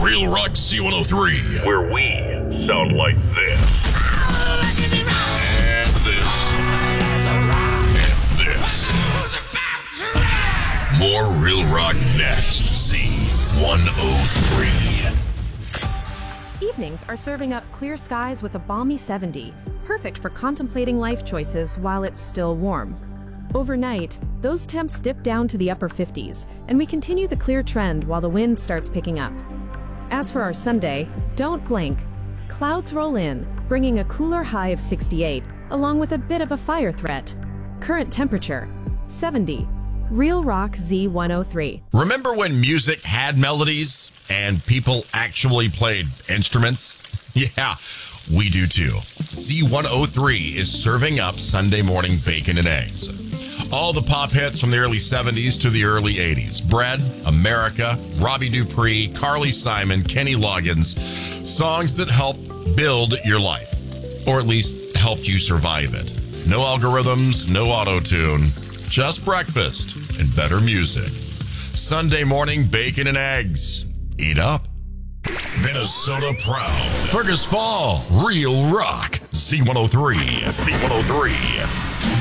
Real Rock Z103, where we sound like this. And this. And this. More Real Rock next. Z103. Evenings are serving up clear skies with a balmy 70, perfect for contemplating life choices while it's still warm. Overnight, those temps dip down to the upper 50s, and we continue the clear trend while the wind starts picking up. As for our Sunday, don't blink. Clouds roll in, bringing a cooler high of 68, along with a bit of a fire threat. Current temperature, 70. Real Rock Z103. Remember when music had melodies and people actually played instruments? Yeah, we do too. Z103 is serving up Sunday morning bacon and eggs. All the pop hits from the early 70s to the early 80s. Bread, America, Robbie Dupree, Carly Simon, Kenny Loggins. Songs that help build your life, or at least help you survive it. No algorithms, no auto-tune, just breakfast and better music. Sunday morning bacon and eggs. Eat up. Minnesota proud. Fergus Fall, Real Rock, Z103. Z103.